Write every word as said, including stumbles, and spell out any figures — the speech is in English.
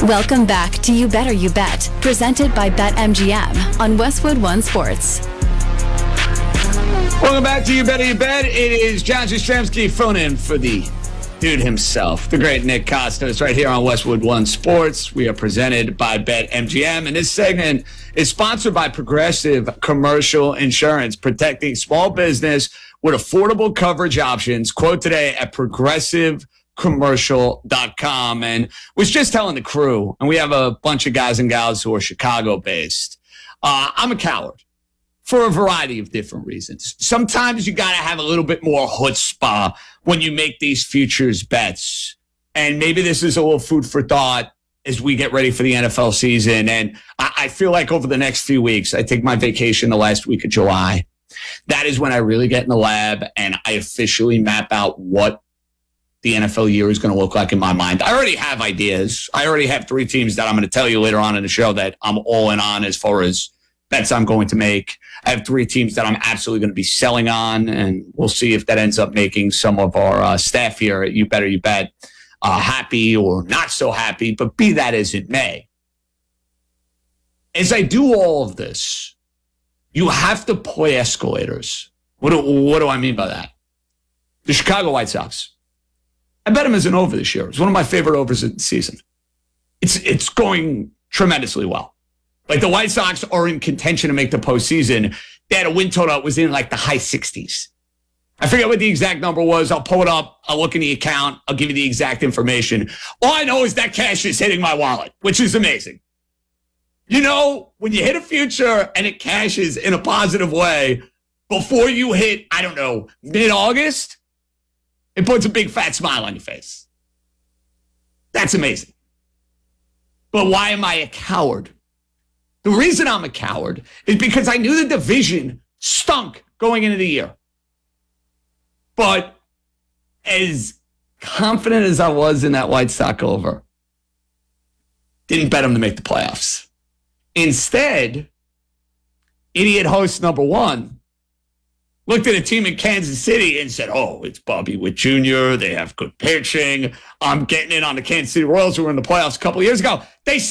Welcome back to You Better You Bet, presented by BetMGM on Westwood One Sports. Welcome back to You Better You Bet. It is John Jastrzemski filling in for the dude himself, the great Nick Kostos, right here on Westwood One Sports. We are presented by BetMGM, and this segment is sponsored by Progressive Commercial Insurance, protecting small business with affordable coverage options. Quote today at progressive commercial dot com. And was just telling the crew, and we have a bunch of guys and gals who are Chicago-based. Uh, I'm a coward for a variety of different reasons. Sometimes you got to have a little bit more chutzpah when you make these futures bets. And maybe this is a little food for thought as we get ready for the N F L season. And I, I feel like over the next few weeks, I take my vacation the last week of July. That is when I really get in the lab and I officially map out what the N F L year is going to look like in my mind. I already have ideas. I already have three teams that I'm going to tell you later on in the show that I'm all in on as far as bets I'm going to make. I have three teams that I'm absolutely going to be selling on, and we'll see if that ends up making some of our uh, staff here at You Better You Bet uh, happy or not so happy, but be that as it may. As I do all of this, you have to play escalators. What do, what do I mean by that? The Chicago White Sox. I bet them as an over this year. It's one of my favorite overs of the season. It's it's going tremendously well. Like the White Sox are in contention to make the postseason. They had a win total that was in like the high sixties. I forget what the exact number was. I'll pull it up. I'll look in the account. I'll give you the exact information. All I know is that cash is hitting my wallet, which is amazing. You know, when you hit a future and it cashes in a positive way before you hit, I don't know, mid-August, it puts a big fat smile on your face. That's amazing. But why am I a coward? The reason I'm a coward is because I knew the division stunk going into the year. But as confident as I was in that White Sox over, didn't bet them to make the playoffs. Instead, idiot host number one looked at a team in Kansas City and said, oh, it's Bobby Witt Junior They have good pitching. I'm getting in on the Kansas City Royals who were in the playoffs a couple of years ago. They